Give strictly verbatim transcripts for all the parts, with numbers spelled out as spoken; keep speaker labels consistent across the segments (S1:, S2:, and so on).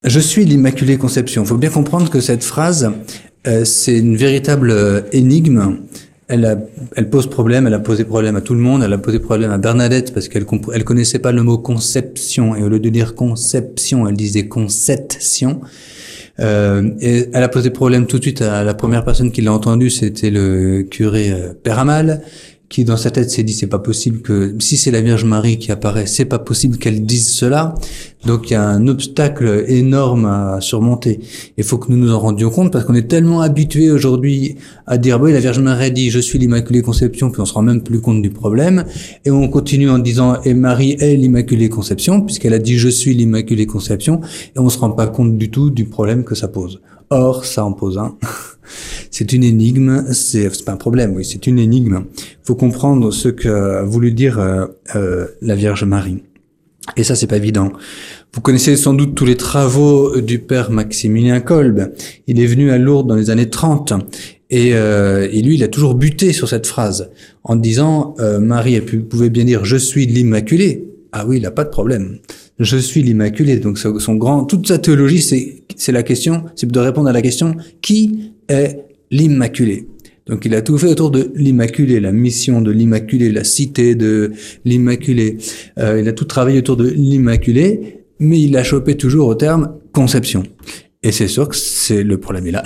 S1: Je suis l'Immaculée Conception. Il faut bien comprendre que cette phrase, euh, c'est une véritable euh, énigme. Elle, a, elle pose problème, elle a posé problème à tout le monde, elle a posé problème à Bernadette parce qu'elle comp- elle connaissait pas le mot conception et au lieu de dire conception, elle disait conception. Euh, et elle a posé problème tout de suite à la première personne qui l'a entendue, c'était le curé euh, Père Amal, qui dans sa tête s'est dit c'est pas possible que si c'est la Vierge Marie qui apparaît, c'est pas possible qu'elle dise cela. Donc il y a un obstacle énorme à surmonter. Il faut que nous nous en rendions compte parce qu'on est tellement habitués aujourd'hui à dire oui, la Vierge Marie a dit je suis l'Immaculée Conception, puis on se rend même plus compte du problème et on continue en disant et Marie est l'Immaculée Conception puisqu'elle a dit je suis l'Immaculée Conception et on se rend pas compte du tout du problème que ça pose. Or ça en pose un. C'est une énigme, c'est, c'est pas un problème, oui, c'est une énigme. Il faut comprendre ce qu'a voulu dire euh, euh, la Vierge Marie. Et ça, c'est pas évident. Vous connaissez sans doute tous les travaux du père Maximilien Kolb. Il est venu à Lourdes dans les années trente. Et, euh, et lui, il a toujours buté sur cette phrase en disant euh, Marie elle pouvait bien dire « Je suis l'Immaculée ». Ah oui, il n'a pas de problème. Je suis l'Immaculée. Donc son grand, toute sa théologie, c'est, c'est la question, c'est de répondre à la question qui est l'Immaculée. Donc il a tout fait autour de l'Immaculée, la mission de l'Immaculée, la cité de l'Immaculée. Euh, il a tout travaillé autour de l'Immaculée, mais il a chopé toujours au terme conception. Et c'est sûr que c'est le problème est là.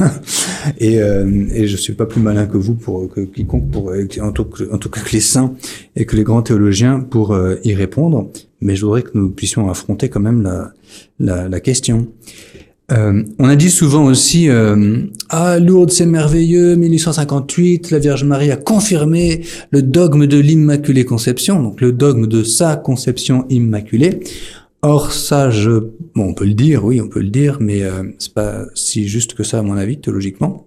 S1: et, euh, et je suis pas plus malin que vous pour que quiconque pour en tout, en tout cas que les saints et que les grands théologiens pour euh, y répondre. Mais je voudrais que nous puissions affronter quand même la la, la question. Euh, on a dit souvent aussi euh, ah Lourdes c'est merveilleux, mille huit cent cinquante-huit, la Vierge Marie a confirmé le dogme de l'Immaculée Conception, donc le dogme de sa conception immaculée. Or ça, je, bon, on peut le dire, oui, on peut le dire, mais euh, c'est pas si juste que ça à mon avis théologiquement,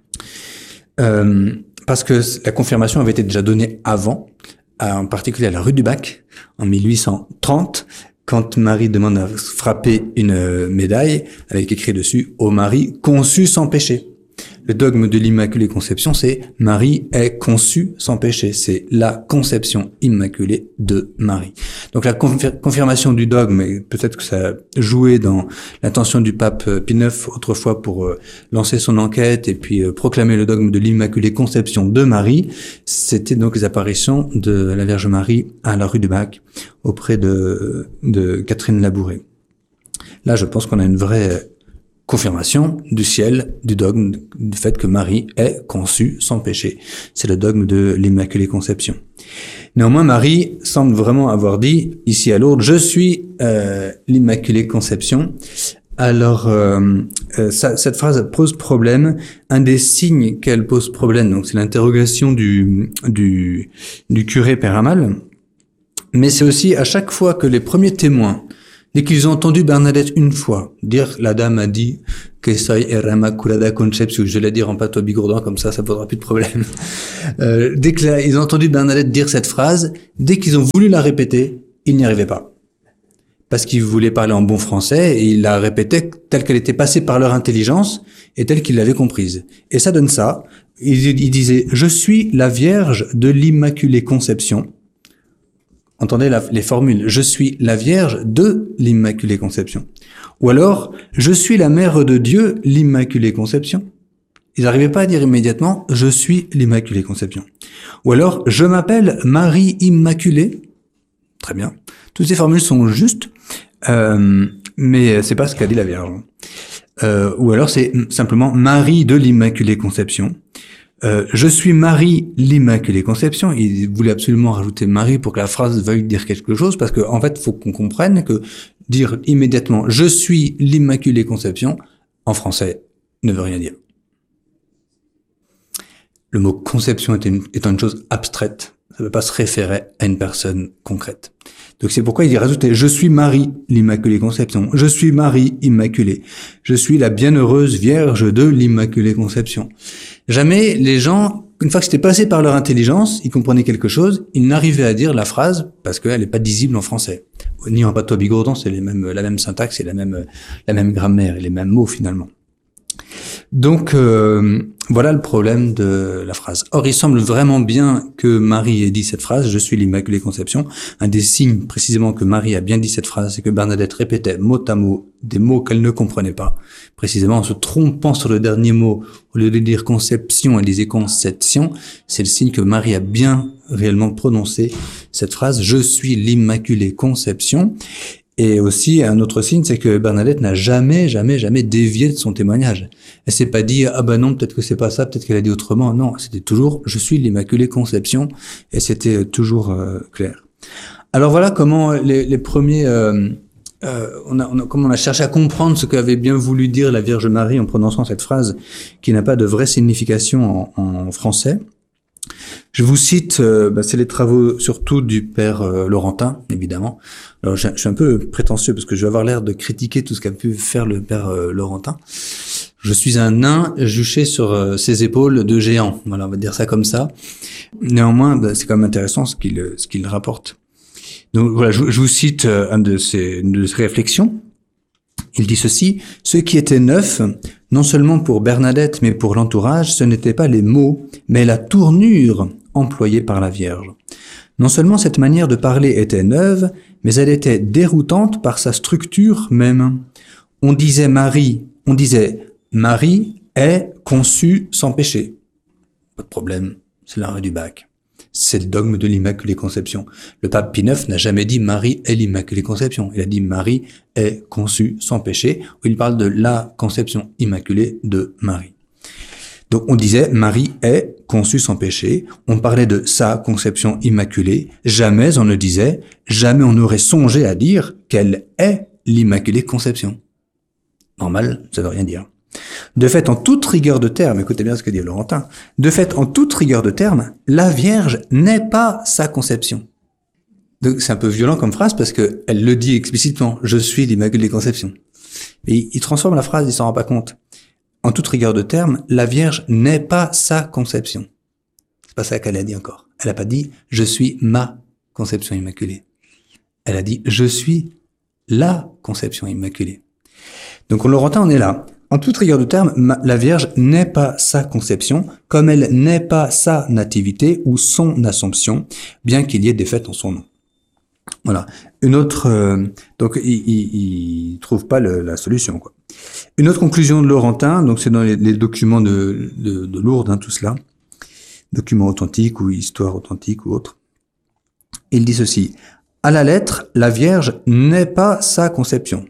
S1: euh, parce que la confirmation avait été déjà donnée avant, à, en particulier à la rue du Bac en mille huit cent trente. Quand Marie demande à frapper une médaille avec écrit dessus « Ô Marie, conçue sans péché ». Le dogme de l'Immaculée Conception, c'est « Marie est conçue sans péché ». C'est la conception immaculée de Marie. Donc la confir- confirmation du dogme, et peut-être que ça a joué dans l'intention du pape Pie neuf autrefois pour euh, lancer son enquête et puis euh, proclamer le dogme de l'Immaculée Conception de Marie, c'était donc les apparitions de la Vierge Marie à la rue du Bac auprès de, de Catherine Labouré. Là, je pense qu'on a une vraie confirmation du ciel, du dogme, du fait que Marie est conçue sans péché. C'est le dogme de l'Immaculée Conception. Néanmoins, Marie semble vraiment avoir dit, ici à Lourdes, « Je suis euh, l'Immaculée Conception ». Alors, euh, euh, ça, cette phrase pose problème. Un des signes qu'elle pose problème, donc c'est l'interrogation du, du, du curé Père Amal, mais c'est aussi à chaque fois que les premiers témoins, dès qu'ils ont entendu Bernadette une fois dire, la dame a dit que soy Immaculada Conception, je vais la dire en patois bigourdan, comme ça, ça posera plus de problème. Euh, dès qu'ils ont entendu Bernadette dire cette phrase, dès qu'ils ont voulu la répéter, ils n'y arrivaient pas. Parce qu'ils voulaient parler en bon français et ils la répétaient telle qu'elle était passée par leur intelligence et telle qu'ils l'avaient comprise. Et ça donne ça. Ils, ils disaient, je suis la Vierge de l'Immaculée Conception. Entendez la, les formules. Je suis la Vierge de l'Immaculée Conception. Ou alors, je suis la Mère de Dieu, l'Immaculée Conception. Ils n'arrivaient pas à dire immédiatement, je suis l'Immaculée Conception. Ou alors, je m'appelle Marie Immaculée. Très bien. Toutes ces formules sont justes, euh, mais c'est pas ce qu'a dit la Vierge. Euh, ou alors, c'est simplement Marie de l'Immaculée Conception. Euh, je suis Marie, l'Immaculée Conception. Il voulait absolument rajouter Marie pour que la phrase veuille dire quelque chose, parce que en fait, il faut qu'on comprenne que dire immédiatement « je suis l'Immaculée Conception » en français ne veut rien dire. Le mot « conception » est une, étant une chose abstraite, ça ne peut pas se référer à une personne concrète. Donc c'est pourquoi il rajoutait « je suis Marie, l'Immaculée Conception »,« je suis Marie Immaculée »,« je suis la bienheureuse Vierge de l'Immaculée Conception ». Jamais les gens, une fois que c'était passé par leur intelligence, ils comprenaient quelque chose, ils n'arrivaient à dire la phrase parce qu'elle n'est pas dissible en français. Ni en patois bigourdan, c'est les mêmes, la même syntaxe et la même, la même grammaire et les mêmes mots finalement. Donc, euh, voilà le problème de la phrase. Or, il semble vraiment bien que Marie ait dit cette phrase, « Je suis l'Immaculée Conception ». Un des signes, précisément, que Marie a bien dit cette phrase, c'est que Bernadette répétait mot à mot des mots qu'elle ne comprenait pas. Précisément, en se trompant sur le dernier mot, au lieu de dire « conception », elle disait « conception ». C'est le signe que Marie a bien réellement prononcé cette phrase « Je suis l'Immaculée Conception ». Et aussi, un autre signe, c'est que Bernadette n'a jamais, jamais, jamais dévié de son témoignage. Elle s'est pas dit, ah ben non, peut-être que c'est pas ça, peut-être qu'elle a dit autrement. Non, c'était toujours, je suis l'Immaculée Conception, et c'était toujours euh, clair. Alors voilà comment les, les premiers, euh, euh, on a, on a, comment on a cherché à comprendre ce qu'avait bien voulu dire la Vierge Marie en prononçant cette phrase qui n'a pas de vraie signification en, en français. Je vous cite, euh, bah, c'est les travaux surtout du père euh, Laurentin, évidemment. Alors je, je suis un peu prétentieux parce que je vais avoir l'air de critiquer tout ce qu'a pu faire le père euh, Laurentin. Je suis un nain juché sur euh, ses épaules de géant. Voilà, on va dire ça comme ça. Néanmoins, bah, c'est quand même intéressant ce qu'il ce qu'il rapporte. Donc voilà, je, je vous cite euh, un de ses, une de ses réflexions. Il dit ceci, « Ce qui était neuf, non seulement pour Bernadette, mais pour l'entourage, ce n'était pas les mots, mais la tournure employée par la Vierge. Non seulement cette manière de parler était neuve, mais elle était déroutante par sa structure même. On disait Marie, on disait Marie est conçue sans péché. Pas de problème, c'est l'arrêt du bac. C'est le dogme de l'Immaculée Conception. Le pape Pie neuf n'a jamais dit Marie est l'Immaculée Conception. Il a dit Marie est conçue sans péché, où il parle de la conception immaculée de Marie. Donc on disait Marie est conçue sans péché, on parlait de sa conception immaculée, jamais on ne disait, jamais on n'aurait songé à dire qu'elle est l'Immaculée Conception. Normal, ça veut rien dire. De fait, en toute rigueur de terme, écoutez bien ce que dit Laurentin, de fait, en toute rigueur de terme, la Vierge n'est pas sa conception. Donc c'est un peu violent comme phrase parce que elle le dit explicitement, je suis l'Immaculée Conception. Et il transforme la phrase, il s'en rend pas compte. En toute rigueur de terme, la Vierge n'est pas sa conception. C'est pas ça qu'elle a dit encore. Elle a pas dit, je suis ma conception immaculée. Elle a dit, je suis la conception immaculée. Donc, on Laurentin, on est là. En toute rigueur de terme, la Vierge n'est pas sa conception, comme elle n'est pas sa nativité ou son assomption, bien qu'il y ait des fêtes en son nom. Voilà. Une autre, euh, donc il, il, il trouve pas le, la solution, quoi. Une autre conclusion de Laurentin, donc c'est dans les, les documents de, de, de Lourdes, hein, tout cela, documents authentiques ou histoire authentique ou autre. Il dit ceci: à la lettre, la Vierge n'est pas sa conception.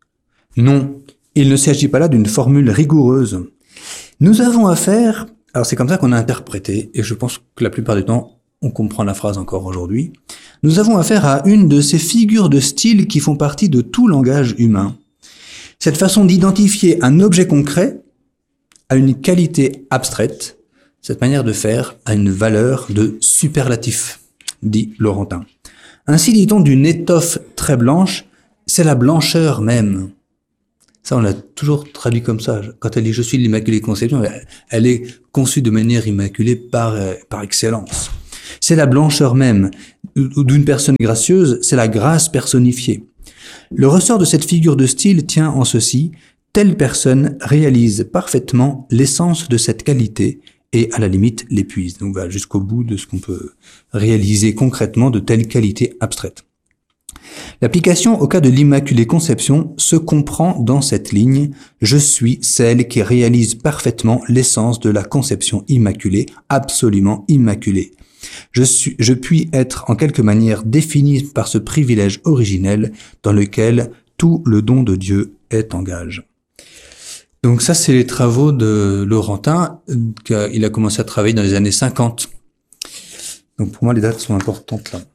S1: Non, il ne s'agit pas là d'une formule rigoureuse. Nous avons affaire, alors c'est comme ça qu'on a interprété, et je pense que la plupart du temps, on comprend la phrase encore aujourd'hui. Nous avons affaire à une de ces figures de style qui font partie de tout langage humain. Cette façon d'identifier un objet concret a une qualité abstraite. Cette manière de faire a une valeur de superlatif, dit Laurentin. Ainsi dit-on d'une étoffe très blanche, c'est la blancheur même. Ça, on l'a toujours traduit comme ça. Quand elle dit « je suis l'Immaculée Conception », elle est conçue de manière immaculée par, par excellence. C'est la blancheur même. D'une personne gracieuse, c'est la grâce personnifiée. Le ressort de cette figure de style tient en ceci: telle personne réalise parfaitement l'essence de cette qualité et, à la limite, l'épuise. Donc, va jusqu'au bout de ce qu'on peut réaliser concrètement de telle qualité abstraite. L'application au cas de l'Immaculée Conception se comprend dans cette ligne: je suis celle qui réalise parfaitement l'essence de la conception immaculée, absolument immaculée. Je suis, je puis être en quelque manière défini par ce privilège originel dans lequel tout le don de Dieu est en gage. Donc ça, c'est les travaux de Laurentin. Il a commencé à travailler dans les années cinquante. Donc pour moi, les dates sont importantes là.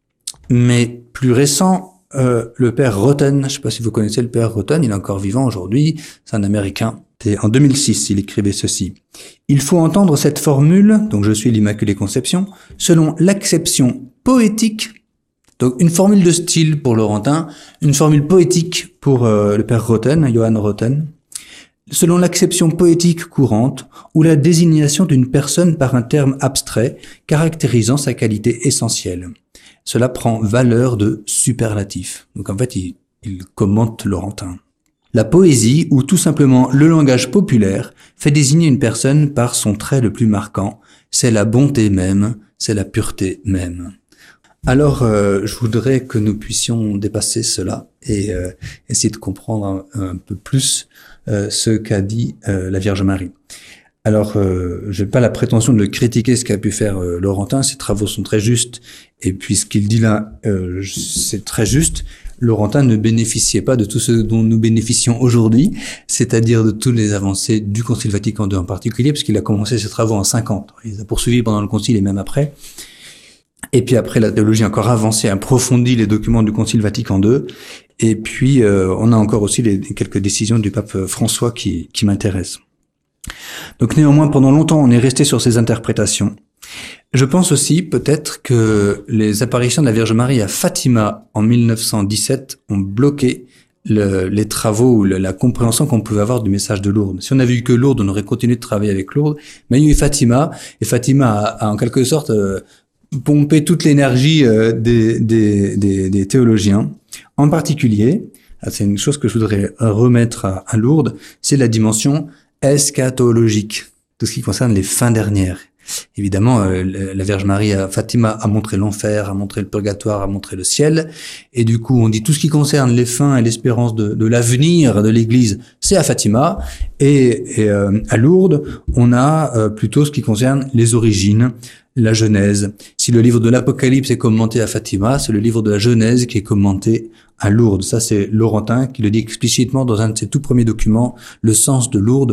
S1: Mais plus récent, euh, le père Roten, je ne sais pas si vous connaissez le père Roten, il est encore vivant aujourd'hui, c'est un Américain. Et en deux mille six, il écrivait ceci: il faut entendre cette formule, donc je suis l'Immaculée Conception, selon l'acception poétique, donc une formule de style pour Laurentin, une formule poétique pour euh, le père Roten, Johann Roten, selon l'acception poétique courante ou la désignation d'une personne par un terme abstrait caractérisant sa qualité essentielle. Cela prend valeur de superlatif. Donc en fait, il, il commente Laurentin. La poésie, ou tout simplement le langage populaire, fait désigner une personne par son trait le plus marquant. C'est la bonté même, c'est la pureté même. Alors, euh, je voudrais que nous puissions dépasser cela et euh, essayer de comprendre un, un peu plus euh, ce qu'a dit euh, la Vierge Marie. Alors, euh, je n'ai pas la prétention de critiquer ce qu'a pu faire euh, Laurentin. Ses travaux sont très justes et puis ce qu'il dit là, euh, c'est très juste. Laurentin ne bénéficiait pas de tout ce dont nous bénéficions aujourd'hui, c'est-à-dire de toutes les avancées du Concile Vatican deux en particulier, puisqu'il a commencé ses travaux en cinquante. Il les a poursuivis pendant le Concile et même après. Et puis après, la théologie a encore avancé, approfondi les documents du Concile Vatican deux. Et puis, euh, on a encore aussi les, quelques décisions du pape François qui, qui m'intéressent. Donc néanmoins, pendant longtemps, on est resté sur ces interprétations. Je pense aussi peut-être que les apparitions de la Vierge Marie à Fatima en mille neuf cent dix-sept ont bloqué le, les travaux ou le, la compréhension qu'on pouvait avoir du message de Lourdes. Si on avait eu que Lourdes, on aurait continué de travailler avec Lourdes. Mais il y a eu Fatima, et Fatima a, a en quelque sorte euh, pompé toute l'énergie euh, des, des, des, des théologiens. En particulier, c'est une chose que je voudrais remettre à, à Lourdes, c'est la dimension eschatologique, tout ce qui concerne les fins dernières. Évidemment, euh, la Vierge Marie à Fatima a montré l'enfer, a montré le purgatoire, a montré le ciel, et du coup on dit tout ce qui concerne les fins et l'espérance de, de l'avenir de l'Église, c'est à Fatima, et, et euh, à Lourdes, on a euh, plutôt ce qui concerne les origines, la Genèse. Si le livre de l'Apocalypse est commenté à Fatima, c'est le livre de la Genèse qui est commenté à Lourdes. Ça, c'est Laurentin qui le dit explicitement dans un de ses tout premiers documents, le sens de Lourdes.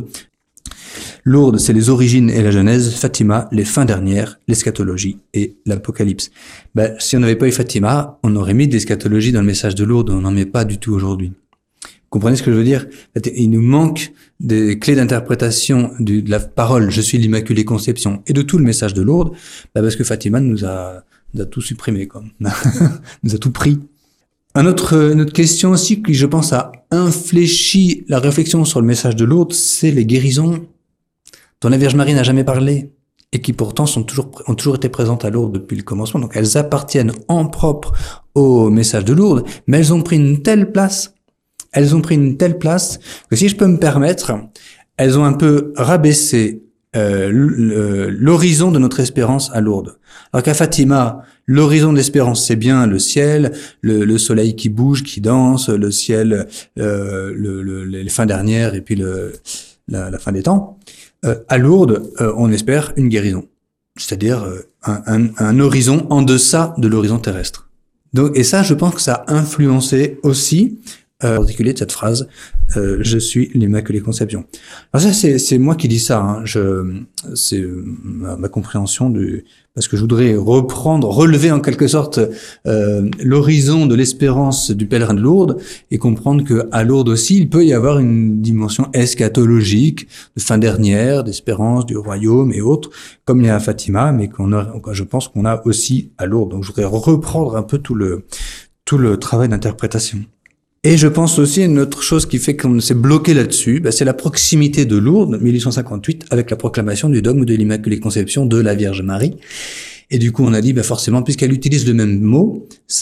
S1: Lourdes, c'est les origines et la Genèse. Fatima, les fins dernières, l'eschatologie et l'Apocalypse. Ben, si on n'avait pas eu Fatima, on aurait mis de l'eschatologie dans le message de Lourdes, on n'en met pas du tout aujourd'hui. Vous comprenez ce que je veux dire? Il nous manque des clés d'interprétation de la parole « Je suis l'Immaculée Conception » et de tout le message de Lourdes, ben parce que Fatima nous a, nous a tout supprimé, quoi. nous a tout pris. Un autre, une autre question aussi qui, je pense, a infléchi la réflexion sur le message de Lourdes, c'est les guérisons dont la Vierge Marie n'a jamais parlé et qui pourtant sont toujours, ont toujours été présentes à Lourdes depuis le commencement. Donc elles appartiennent en propre au message de Lourdes, mais elles ont pris une telle place, elles ont pris une telle place que si je peux me permettre, elles ont un peu rabaissé euh, l'horizon de notre espérance à Lourdes. Alors qu'à Fatima, l'horizon de l'espérance, c'est bien le ciel, le, le soleil qui bouge, qui danse, le ciel, euh, le, le, les fins dernières et puis le, la, la fin des temps. Euh, à Lourdes, euh, on espère une guérison, c'est-à-dire euh, un, un, un horizon en deçà de l'horizon terrestre. Donc, et ça, je pense que ça a influencé aussi, euh, en particulier de cette phrase, euh, « Je suis l'Immaculée Conception ». Alors ça, c'est, c'est moi qui dis ça, hein. Je, c'est ma, ma compréhension du, parce que je voudrais reprendre, relever en quelque sorte euh, l'horizon de l'espérance du pèlerin de Lourdes et comprendre que à Lourdes aussi, il peut y avoir une dimension eschatologique, de fin dernière, d'espérance du royaume et autres, comme il y a à Fatima, mais qu'on a, je pense qu'on a aussi à Lourdes. Donc je voudrais reprendre un peu tout le tout le travail d'interprétation. Et je pense aussi à une autre chose qui fait qu'on s'est bloqué là-dessus, bah c'est la proximité de Lourdes, mille huit cent cinquante-huit, avec la proclamation du dogme de l'Immaculée Conception de la Vierge Marie. Et du coup, on a dit, bah forcément, puisqu'elle utilise le même mot,